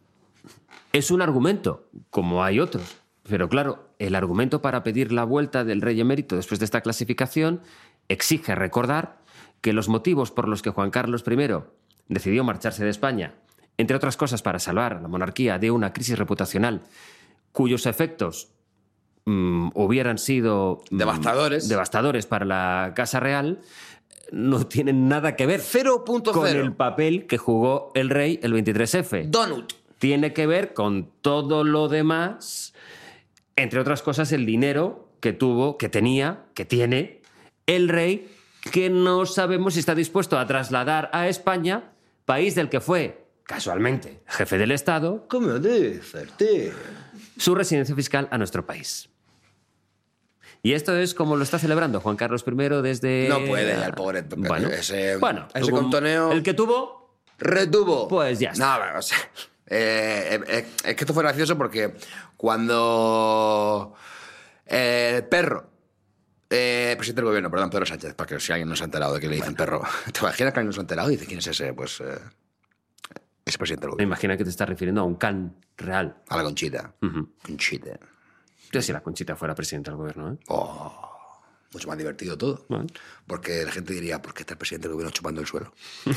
es un argumento, como hay otros. Pero claro, el argumento para pedir la vuelta del rey emérito después de esta clasificación exige recordar que los motivos por los que Juan Carlos primero decidió marcharse de España, entre otras cosas para salvar a la monarquía de una crisis reputacional cuyos efectos mmm, hubieran sido mmm, devastadores. devastadores para la Casa Real, no tienen nada que ver cero punto cero con el papel que jugó el rey el veintitrés efe. Donut. Tiene que ver con todo lo demás, entre otras cosas el dinero que tuvo, que tenía, que tiene el rey, que no sabemos si está dispuesto a trasladar a España, país del que fue, casualmente, jefe del Estado, ¿Cómo dices, tío? su residencia fiscal a nuestro país. Y esto es como lo está celebrando Juan Carlos primero desde... No puede ya el pobre. Bueno, ese, bueno, ese tuvo- contoneo... El que tuvo, Retuvo. Pues ya está. No, o sea, eh, eh, es que esto fue gracioso porque cuando eh, el perro, eh, presidente del gobierno, perdón, Pedro Sánchez, para que si alguien no se ha enterado de que le dicen perro, ¿te imaginas que alguien no se ha enterado y dice quién es ese? Pues eh, es presidente del me gobierno. imagino que te estás refiriendo a un can real. A la Conchita. Ujú. Conchita. Yo si la Conchita fuera presidenta del gobierno, ¿eh? Oh, mucho más divertido todo. Bueno. Porque la gente diría, ¿por qué está el presidente del gobierno chupando el suelo?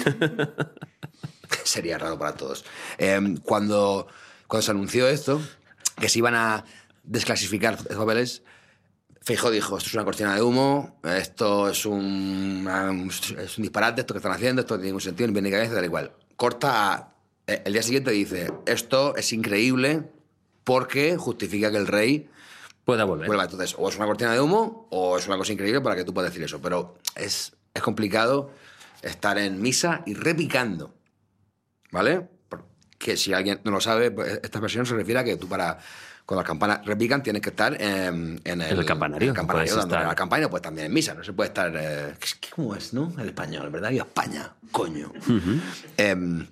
Sería raro para todos. Eh, cuando, cuando se anunció esto, que se iban a desclasificar los papeles, Feijóo dijo, esto es una cortina de humo, esto es un, es un disparate, esto que están haciendo, esto no tiene ningún sentido, ni bien ni cabeza, tal y cual. Corta, eh, el día siguiente dice, esto es increíble porque justifica que el rey Pueda volver. vuelva. Entonces, o es una cortina de humo o es una cosa increíble para que tú puedas decir eso. Pero es, es complicado estar en misa y repicando, ¿vale? Porque si alguien no lo sabe, pues esta expresión se refiere a que tú para... Cuando las campanas repican tienes que estar en, en, el, En el campanario, en el campanario puedes dando estar. la campana, pues también en misa. No se puede estar... Eh, ¿qué- ¿Cómo es, no? El español, ¿verdad? Y España, coño. Uh-huh. Em,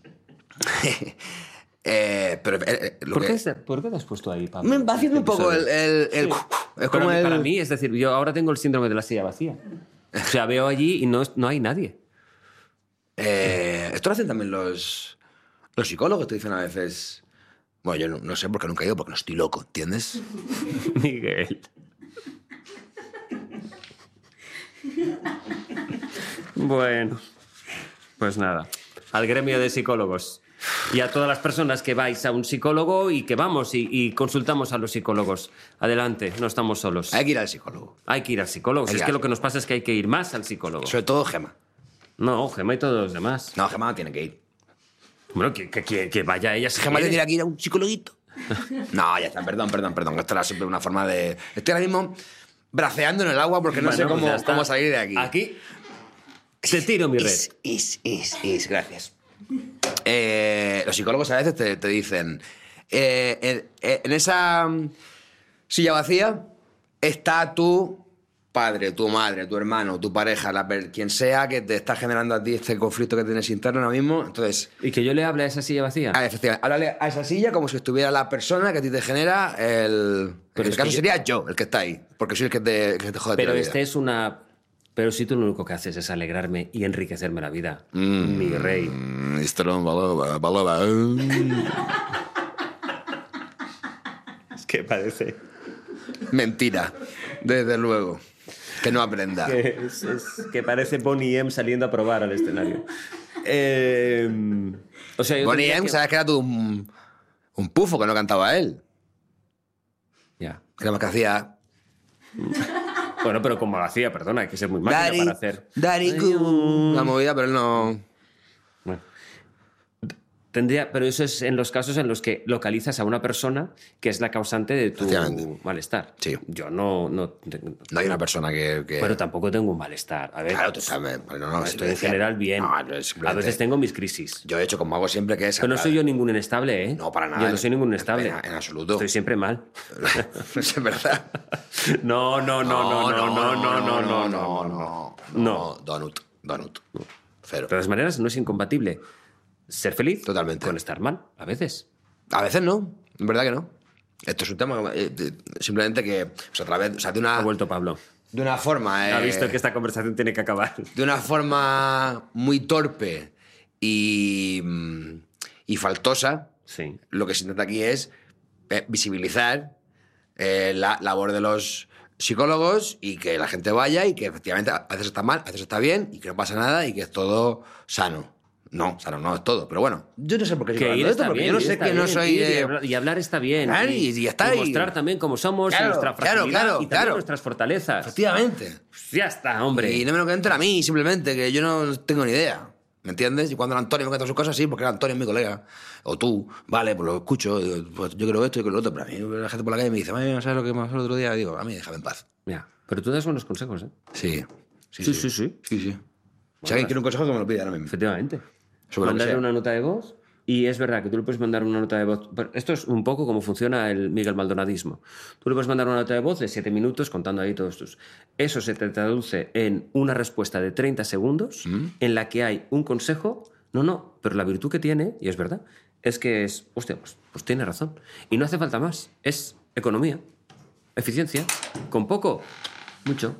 eh, pero... eh, eh, lo ¿Por, que- qué, ¿Por qué te has puesto ahí, Pablo? me va haciendo un poco el... el, el- Sí. es Pero como a mí- el... Para mí, es decir, yo ahora tengo el síndrome de la silla vacía. O sea, veo allí y no, es- no hay nadie. Eh, esto lo hacen también los, los psicólogos, te dicen a veces... Bueno, yo no, no sé porque nunca he ido, porque no estoy loco, ¿entiendes? Miguel. Bueno, pues nada. Al gremio de psicólogos y a todas las personas que vais a un psicólogo y que vamos y, y consultamos a los psicólogos. Adelante, no estamos solos. Hay que ir al psicólogo. Hay que ir al psicólogo. Si Hay es que que ir. lo que nos pasa es que hay que ir más al psicólogo. Sobre todo Gema. No, Gemma y todos los demás. No, Gema no tiene que ir. Bueno, que, que, que- que vaya ella si Gema quiere. tendría que ir a un psicologuito. No, ya está, perdón, perdón, perdón. Esto era siempre una forma de... Estoy ahora mismo braceando en el agua porque no Bueno, sé pues cómo, ya está. cómo salir de aquí. Aquí te tiro mi red. Is, is, is, is. Gracias. Eh, los psicólogos a veces te, te dicen, eh, en, en esa mm, silla vacía está tu padre, tu madre, tu hermano, tu pareja, la, per- quien sea que te está generando a ti este conflicto que tienes interno ahora mismo. Entonces, ¿Y que yo le hable a esa silla vacía? ah, efectivamente, háblale a esa silla como si estuviera la persona que a ti te genera el... Pero en es este caso que yo- sería yo el que está ahí, porque soy el que te, que te jode Pero la vida. este es una... Pero si tú lo único que haces es alegrarme y enriquecerme la vida, mi rey. Mm, esto no baloba, baloba. Es que parece... Mentira, desde luego. Que no aprenda. Que, es, es- que parece Bonnie M saliendo a probar al escenario. Eh, o sea, yo Bonnie tendría M, que- sabes que era tú un, un pufo que no cantaba él. Ya. Que era más que hacía... Bueno, pero como lo hacía, perdona, hay que ser muy máquina Daddy, para hacer... Daddy Cool. La movida, pero él no... Bueno. Tendría, pero eso es en los casos en los que localizas a una persona que es la causante de tu Efectivamente. malestar. Sí. Yo no... No, No hay una persona que... que... Pero tampoco tengo un malestar. A ver, Claro, tú sabes. Pero no, no, estoy en simplemente- general bien. No, no, A simplemente- veces tengo mis crisis. Yo he hecho como hago siempre que es... Pero no soy yo ningún inestable, ¿eh? No, para nada. Yo no soy ningún inestable. En, en absoluto. Estoy siempre mal. Es verdad. No, no, no, no, no, no, no, no, no, no. no. No. Donut, donut. Cero. De todas maneras, no es incompatible ser feliz Totalmente. con estar mal, a veces. A veces no, en verdad que no. Esto es un tema eh, de- simplemente que, o sea, a través, o sea, de una, Ha vuelto Pablo. de una forma, eh, Ha visto que esta conversación tiene que acabar. de una forma muy torpe y, mm, y faltosa, Sí. Lo que se intenta aquí es eh, visibilizar eh, la labor de los psicólogos y que la gente vaya y que efectivamente a veces está mal, a veces está bien y que no pasa nada y que es todo sano. No, sano no es todo, pero bueno, yo no sé por qué estoy Que ir hablando de esto, está porque bien, yo no ir sé está que no bien, soy... ir y, eh, hablar, y hablar está bien. Claro, y- y ya está, Y y- mostrar también cómo somos Claro, y nuestra claro, fragilidad claro, y también claro. nuestras fortalezas. Efectivamente. Ya está, hombre. Y no me lo cuenten a mí, simplemente, que yo no tengo ni idea. ¿Me entiendes? Y cuando el Antonio me cuenta sus cosas, sí, porque el Antonio es mi colega. O tú, vale, pues lo escucho. Digo, pues yo creo esto y creo lo otro. Pero a mí la gente por la calle me dice, "Mami, ¿no sabes lo que me pasó el otro día?" Digo, a mí déjame en paz. Ya, pero tú das buenos consejos, ¿eh? Sí. Sí, sí, sí. Sí, sí. Si alguien quiere un consejo, que me lo pide ahora mismo. Efectivamente. Sobre lo que Mandarle sea. una nota de voz. Y es verdad que tú le puedes mandar una nota de voz. Pero esto es un poco como funciona el Miguel Maldonadismo. Tú le puedes mandar una nota de voz de siete minutos contando ahí todos tus. Eso se te traduce en una respuesta de treinta segundos en la que hay un consejo. No, no, pero la virtud que tiene, y es verdad, es que es. Hostia, pues, pues tiene razón. Y no hace falta más. Es economía, eficiencia. Con poco, mucho.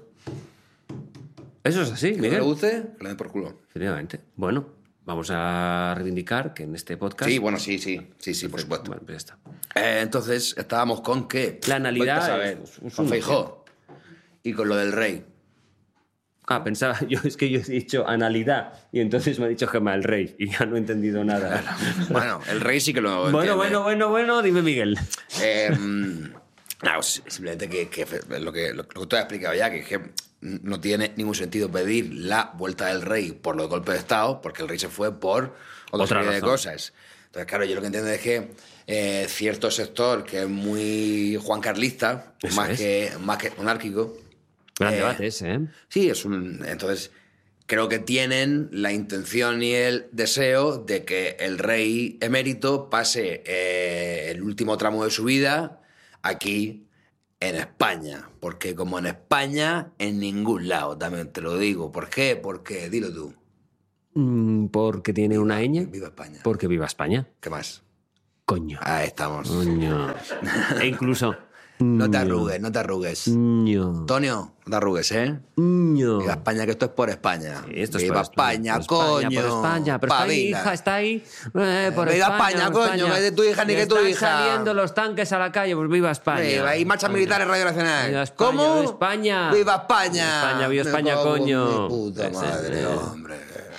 Eso es así, Que no le Miguel. guste, que le den por culo. Efectivamente. Bueno, vamos a reivindicar que en este podcast. Sí, bueno, sí, sí. Sí, sí, por supuesto. Bueno, pues ya está. Eh, entonces, estábamos con que... La analidad Vete a saber, es- es con un- Feijóo. Y con lo del rey. Ah, pensaba, yo es que yo he dicho analidad y entonces me ha dicho Gemma el Rey y ya no he entendido nada. Bueno, el rey sí que lo bueno, entiende. bueno, bueno, bueno, dime Miguel. Eh, no, pues, simplemente que, que lo, que lo que tú has explicado ya, que, es que no tiene ningún sentido pedir la vuelta del rey por los golpes de Estado, porque el rey se fue por otra, Otra serie de razón. cosas. Entonces, claro, yo lo que entiendo es que eh, cierto sector que es muy juancarlista, Eso más es. que, más que monárquico... Gran eh, debate ese, ¿eh? Sí, es un... Entonces, creo que tienen la intención y el deseo de que el rey emérito pase eh, el último tramo de su vida aquí en España. Porque como en España, en ningún lado, también te lo digo. ¿Por qué? Porque, dilo tú, Mm, Porque tiene una ñ. viva España. Porque viva España. ¿Qué más? Coño. Ahí estamos. Coño. E incluso. No te arrugues, no te arrugues. Ño. Antonio, no te arrugues, ¿eh? Ño. Viva España, que esto es por España. Sí, esto es Viva por España, por España, coño. Por España, pero está ahí, Pabila. hija, está ahí. Eh, por Viva España, España, por coño, que de tu hija ni que tu Están hija. saliendo los tanques a la calle, pues viva España. Viva, y marchas militares Radio Nacional. Viva España, ¿Cómo? viva España. ¡Viva España! Viva España, viva Me España, cago en coño. mi puta Ese, madre, eh. hombre.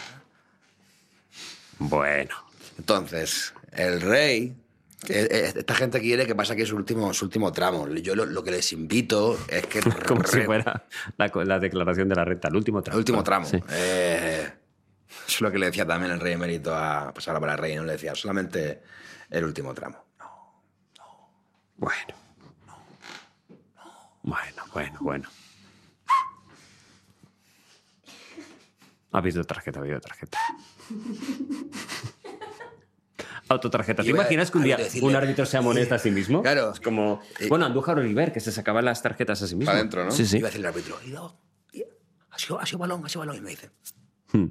Bueno. Entonces, el rey... eh, eh, Esta gente quiere que pase aquí su último, su último tramo. Yo lo, lo que les invito es que... Como si re- fuera la, co- la declaración de la renta, el último tramo. El último tramo. Sí. Eh, eso es lo que le decía también el rey emérito a... Pues ahora para el rey, no le decía solamente el último tramo. Bueno. Bueno, bueno, bueno. Ha habido tarjeta, ha habido tarjeta. Autotarjeta. ¿Te Iba a- imaginas que un a día decirle- un árbitro se amonesta a sí mismo? Claro. Es como... Eh, Bueno, Andújar Oliver, que se sacaba las tarjetas a sí mismo. Para adentro, ¿no? Sí, sí. Iba a decirle al árbitro, y no, y- ha sido, ha sido balón, ha sido balón. Y me dice... Hmm.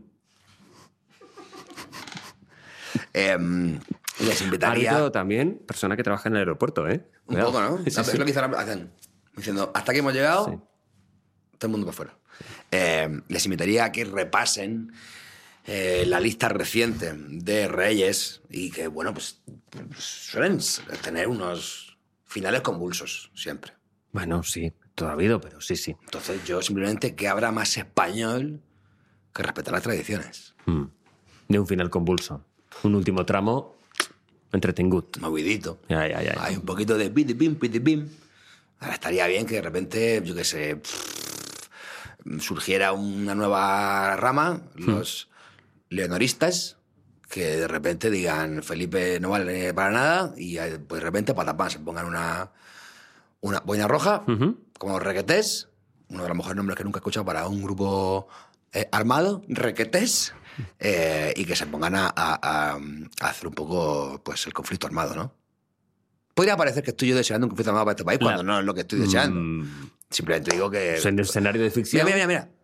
em, les invitaría... Árbitro también, persona que trabaja en el aeropuerto, ¿eh? Un Cuidado. poco, ¿no? Sí, Es sí. lo que hicieron- hacen. Diciendo, hasta aquí hemos llegado, Sí. todo el mundo para afuera. Eh, les invitaría a que repasen eh, la lista reciente de reyes y que, bueno, pues, pues suelen tener unos finales convulsos siempre. Bueno, sí, todo ha habido, pero sí, sí. Entonces yo simplemente que habrá más español que respetar las tradiciones. Hmm. De un final convulso. Un último tramo entretengut. Movidito. Ya, ya, ya. Hay un poquito de piti pim, piti pim. Ahora estaría bien que de repente, yo qué sé, pff, surgiera una nueva rama, los leonoristas, que de repente digan Felipe no vale para nada y eh, pues de repente patapán se pongan una, una boina roja, Ujú. como los requetés, uno de los mejores nombres que nunca he escuchado para un grupo eh, armado, requetés, eh, y que se pongan a, a- a- a hacer un poco pues el conflicto armado, ¿no? Podría parecer que estoy yo deseando un conflicto armado para este país La- cuando no es lo que estoy deseando. Mm, Simplemente digo que... en el escenario de ficción. Mira, mira, mira, mira.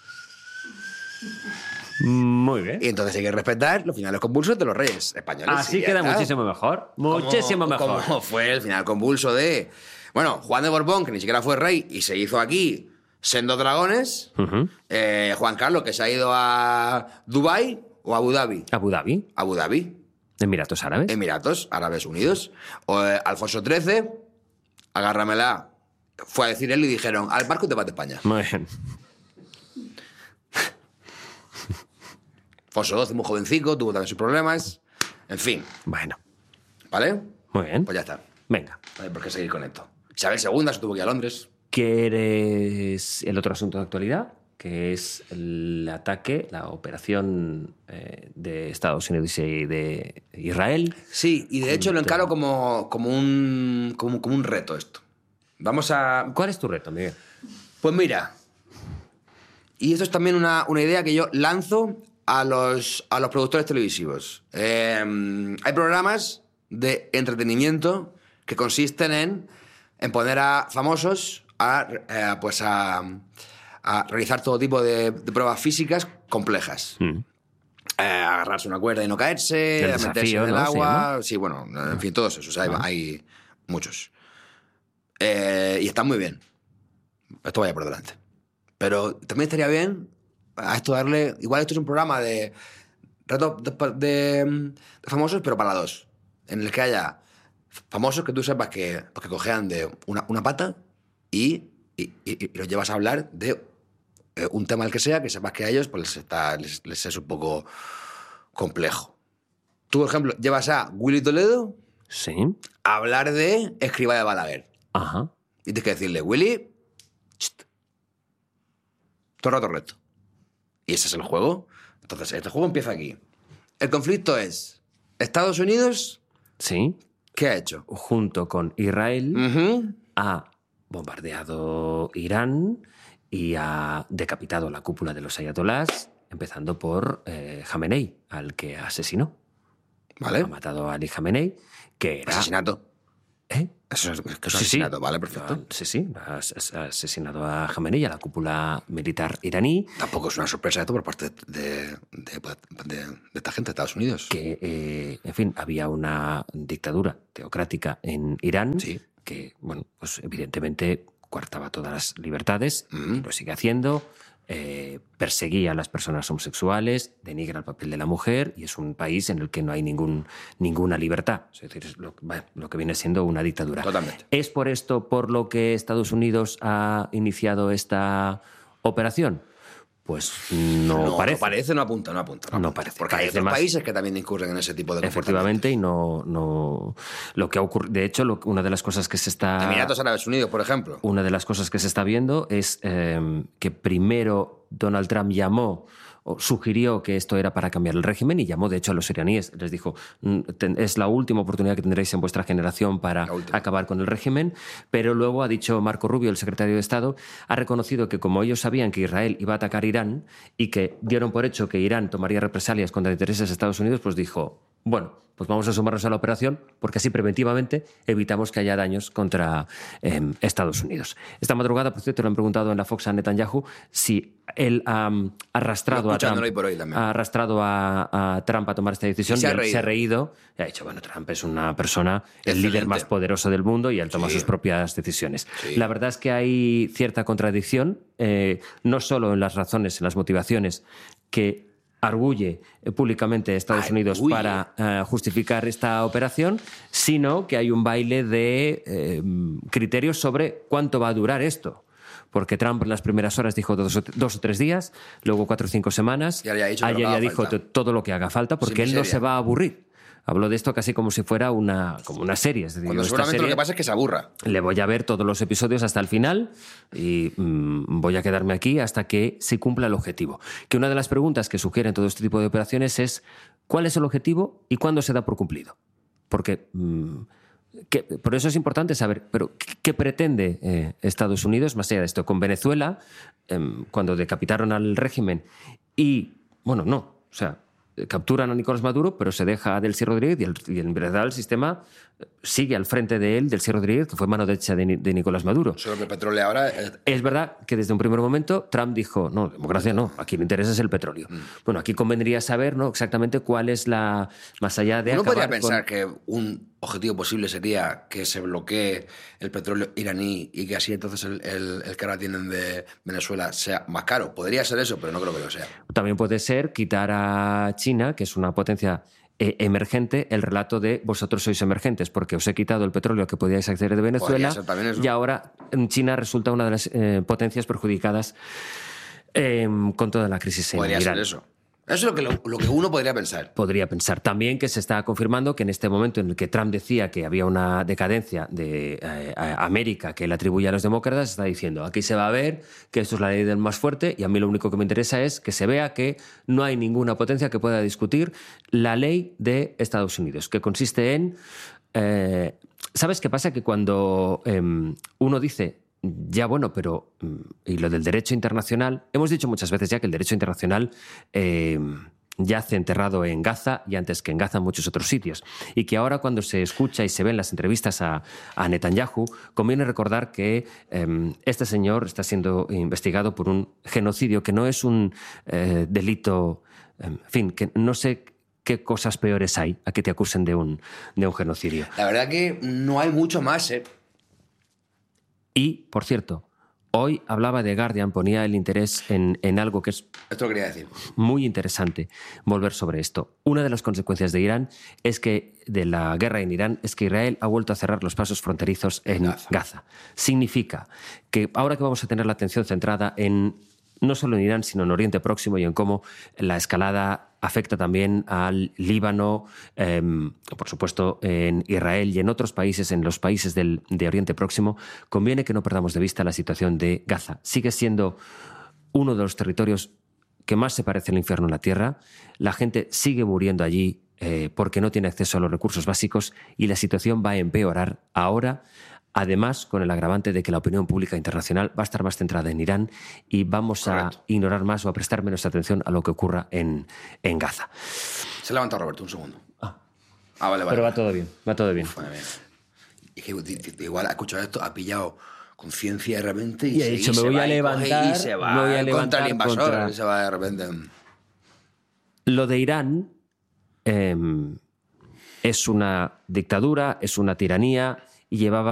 Muy bien. Y entonces hay que respetar los finales convulsos de los reyes españoles. Así y ya queda está. muchísimo mejor. Como- Muchísimo mejor. Como fue el final convulso de... Bueno, Juan de Borbón, que ni siquiera fue rey y se hizo aquí Sendo Dragones. Ujú. Eh, Juan Carlos, que se ha ido a Dubái o a Abu Dhabi. Abu Dhabi. Abu Dhabi. Emiratos Árabes. Emiratos Árabes Unidos. O, eh, Alfonso trece, agárramela, fue a decir él y dijeron, al barco te vas de España. Muy bien. Alfonso doce, muy jovencico, tuvo también sus problemas. En fin. Bueno. ¿Vale? Muy bien. Pues ya está. Venga. No hay por qué seguir con esto. Isabel segunda se tuvo que ir a Londres. ¿Quieres el otro asunto de actualidad? Que es el ataque, la operación eh, de Estados Unidos y de Israel. Sí, y de hecho lo Contra- encaro como, como, un, como, como un reto esto. Vamos a... ¿Cuál es tu reto, Miguel? Pues mira, y esto es también una, una idea que yo lanzo a los, a los productores televisivos. Eh, hay programas de entretenimiento que consisten en, en poner a famosos a, eh, pues a, a realizar todo tipo de, de pruebas físicas complejas. Mm. Eh, agarrarse una cuerda y no caerse, El meterse desafío, en el ¿no? Se agua. llama. Sí, bueno, en fin, todos esos. Hay, hay muchos. Eh, y están muy bien. Esto vaya por delante. Pero también estaría bien a esto darle... Igual esto es un programa de retos de, de- de famosos, pero para dos. En el que haya famosos que tú sepas que, pues, que cojean de una, una pata y, y, y- y los llevas a hablar de eh, un tema el que sea, que sepas que a ellos pues, les, está, les, les es un poco complejo. Tú, por ejemplo, llevas a Willy Toledo Sí. a hablar de Escribá de Balaguer. Ajá. Y tienes que decirle, Willy, chst, todo el rato recto. Y ese es el juego. Entonces, este juego empieza aquí. El conflicto es, Estados Unidos, Sí. ¿qué ha hecho? Junto con Israel Ujú. ha bombardeado Irán y ha decapitado la cúpula de los ayatolás, empezando por eh, Jamenei, al que asesinó. ¿Vale? Ha matado a Ali Jamenei, que era... Asesinato. ¿Eh? Eso es, que es un Sí, asesinato, sí. ¿vale? Perfecto. Ah, Sí, sí. Ha as- ha asesinado a Jamenei, a la cúpula militar iraní, Tampoco es una sorpresa esto por parte de, de, de- de esta gente de Estados Unidos. que, eh, en fin, había una dictadura teocrática en Irán Sí. que, bueno, pues evidentemente coartaba todas las libertades, Ujú. y lo sigue haciendo, eh, perseguía a las personas homosexuales, denigra el papel de la mujer, y es un país en el que no hay ningún, ninguna libertad. Es decir, es lo, bueno, lo que viene siendo una dictadura. Totalmente. ¿Es por esto por lo que Estados Unidos ha iniciado esta operación? Pues no, no parece. No parece, no apunta, no apunta. No, No apunta. parece, Porque hay parece otros más- países que también incurren en ese tipo de comportamientos. Efectivamente, y no, no lo que ha ocurrido. De hecho, lo- una de las cosas que se está Emiratos Árabes Unidos, por ejemplo. una de las cosas que se está viendo es eh, que primero Donald Trump llamó o sugirió que esto era para cambiar el régimen y llamó, de hecho, a los iraníes. Les dijo, "Mm, ten- es la última oportunidad que tendréis en vuestra generación para La última. acabar con el régimen". Pero luego ha dicho Marco Rubio, el secretario de Estado, ha reconocido que como ellos sabían que Israel iba a atacar Irán y que dieron por hecho que Irán tomaría represalias contra intereses de Estados Unidos, pues dijo, bueno, pues vamos a sumarnos a la operación porque así preventivamente evitamos que haya daños contra eh, Estados Unidos. Esta madrugada, por cierto, le han preguntado en la Fox a Netanyahu si él ha um, arrastrado, a Escuchándolo Trump, hoy por hoy también. ha arrastrado a, a Trump a tomar esta decisión. Y se ha él reído. se ha reído y ha dicho, bueno, Trump es una persona, el Excelente. líder más poderoso del mundo y él toma Sí. sus propias decisiones. Sí. La verdad es que hay cierta contradicción, eh, no solo en las razones, en las motivaciones que arguye eh, públicamente Estados Unidos Arguye. para eh, justificar esta operación, sino que hay un baile de eh, criterios sobre cuánto va a durar esto. Porque Trump en las primeras horas dijo dos o, dos o tres días, luego cuatro o cinco semanas. Y ahora ya ha dicho lo Ayer que ya haga dijo falta. to- todo lo que haga falta porque Sin él no miseria. se va a aburrir. Habló de esto casi como si fuera una, como una serie. Es decir, Cuando esta seguramente lo serie que pasa es que se aburra. le voy a ver todos los episodios hasta el final y mm, voy a quedarme aquí hasta que se cumpla el objetivo. Que una de las preguntas que sugieren todo este tipo de operaciones es ¿cuál es el objetivo y cuándo se da por cumplido? Porque mm, que- por eso es importante saber, pero ¿qué, qué pretende eh, Estados Unidos más allá de esto? Con Venezuela, em, cuando decapitaron al régimen y, bueno, no, o sea, capturan a Nicolás Maduro, pero se deja a Delcy Rodríguez y, el, y en verdad el sistema sigue al frente de él, Delcy Rodríguez, que fue mano derecha de, Ni- de Nicolás Maduro. Solo que el petróleo ahora... eh, Es verdad que desde un primer momento Trump dijo, no, democracia no, aquí me interesa es el petróleo. Mm. Bueno, aquí convendría saber, ¿no?, exactamente cuál es la... Más allá de Uno podría acabar pensar con- que un objetivo posible sería que se bloquee el petróleo iraní y que así entonces el, el, el que ahora tienen de Venezuela sea más caro. Podría ser eso, pero no creo que lo sea. También puede ser quitar a China, que es una potencia eh, emergente el relato de vosotros sois emergentes porque os he quitado el petróleo que podíais acceder de Venezuela y ahora China resulta una de las eh, potencias perjudicadas eh, con toda la crisis en Podría Irán. ser eso. Eso es lo que, lo, lo que uno podría pensar. Podría pensar. También que se está confirmando que en este momento en el que Trump decía que había una decadencia de eh, América que él atribuye a los demócratas, está diciendo, aquí se va a ver que esto es la ley del más fuerte y a mí lo único que me interesa es que se vea que no hay ninguna potencia que pueda discutir la ley de Estados Unidos, que consiste en... Eh, ¿Sabes qué pasa? Que cuando eh, uno dice... Ya bueno, pero... Y lo del derecho internacional... Hemos dicho muchas veces ya que el derecho internacional eh, yace enterrado en Gaza y antes que en Gaza en muchos otros sitios. Y que ahora cuando se escucha y se ven las entrevistas a, a Netanyahu, conviene recordar que eh, este señor está siendo investigado por un genocidio que no es un eh, delito... En fin, que no sé... ¿Qué cosas peores hay a que te acusen de un, de un genocidio? La verdad que no hay mucho más, ¿eh? Y, por cierto, hoy hablaba de Guardian, ponía el interés en, en algo que es Esto lo quería decir. muy interesante, volver sobre esto. Una de las consecuencias de Irán es que, de la guerra en Irán, es que Israel ha vuelto a cerrar los pasos fronterizos en Gaza. Gaza. Significa que ahora que vamos a tener la atención centrada en no solo en Irán, sino en Oriente Próximo y en cómo la escalada afecta también al Líbano, eh, por supuesto en Israel y en otros países, en los países del, de Oriente Próximo, conviene que no perdamos de vista la situación de Gaza. Sigue siendo uno de los territorios que más se parece al infierno en la tierra. La gente sigue muriendo allí eh, porque no tiene acceso a los recursos básicos y la situación va a empeorar ahora. Además, con el agravante de que la opinión pública internacional va a estar más centrada en Irán y vamos Correcto. a ignorar más o a prestar menos atención a lo que ocurra en, en Gaza. Se ha levantado Roberto, un segundo. Ah, ah vale, vale. Pero va todo bien, va todo bien. Bueno, bien. Y que igual ha escuchado esto, ha pillado conciencia de repente y, y ha se, dicho, y me se voy va a levantar, y se va me voy a levantar contra el invasor contra... y se va de repente. Lo de Irán eh, es una dictadura, es una tiranía y llevaba